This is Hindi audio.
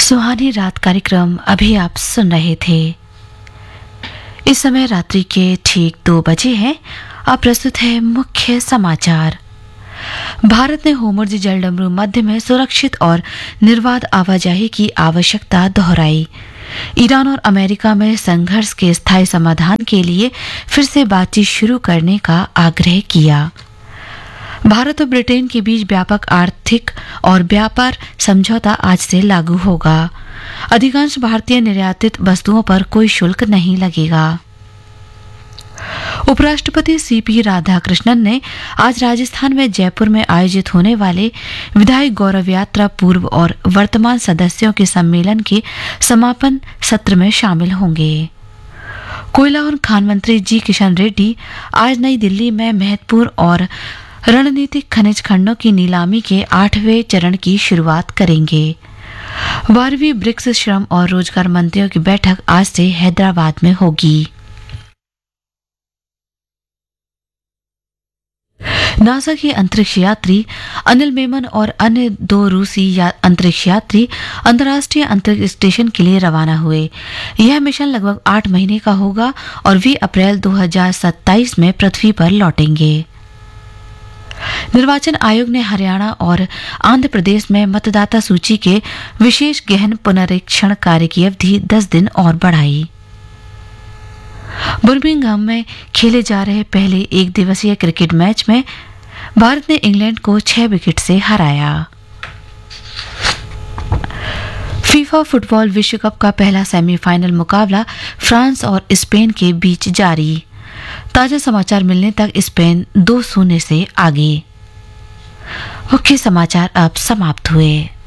सुहानी रात कार्यक्रम अभी आप सुन रहे थे। इस समय रात्रि के ठीक 2 बजे हैं। अब प्रस्तुत है मुख्य समाचार। भारत ने होर्मुज़ जलडमरू मध्य में सुरक्षित और निर्बाध आवाजाही की आवश्यकता दोहराई। ईरान और अमेरिका में संघर्ष के स्थायी समाधान के लिए फिर से बातचीत शुरू करने का आग्रह किया। भारत और ब्रिटेन के बीच व्यापक आर्थिक और व्यापार समझौता आज से लागू होगा। अधिकांश भारतीय निर्यातित वस्तुओं पर कोई शुल्क नहीं लगेगा। उपराष्ट्रपति सीपी राधाकृष्णन ने आज राजस्थान में जयपुर में आयोजित होने वाले विधायी गौरव यात्रा पूर्व और वर्तमान सदस्यों के सम्मेलन के समापन सत्र में शामिल होंगे। कोयला और खान मंत्री जी किशन रेड्डी आज नई दिल्ली में महत्वपूर्ण और रणनीतिक खनिज खंडों की नीलामी के 8वें चरण की शुरुआत करेंगे। 12वीं ब्रिक्स श्रम और रोजगार मंत्रियों की बैठक आज से हैदराबाद में होगी। नासा के अंतरिक्ष यात्री अनिल मेमन और अन्य 2 रूसी अंतरिक्ष यात्री अंतर्राष्ट्रीय अंतरिक्ष स्टेशन के लिए रवाना हुए। यह मिशन लगभग 8 महीने का होगा और वे अप्रैल 2027 में पृथ्वी पर लौटेंगे। निर्वाचन आयोग ने हरियाणा और आंध्र प्रदेश में मतदाता सूची के विशेष गहन पुनरीक्षण कार्य की अवधि 10 दिन और बढ़ाई। बर्मिंघम में खेले जा रहे पहले एक दिवसीय क्रिकेट मैच में भारत ने इंग्लैंड को 6 विकेट से हराया। फीफा फुटबॉल विश्व कप का पहला सेमीफाइनल मुकाबला फ्रांस और स्पेन के बीच जारी। ताजा समाचार मिलने तक स्पेन 2-0 से आगे। मुख्य समाचार अब समाप्त हुए।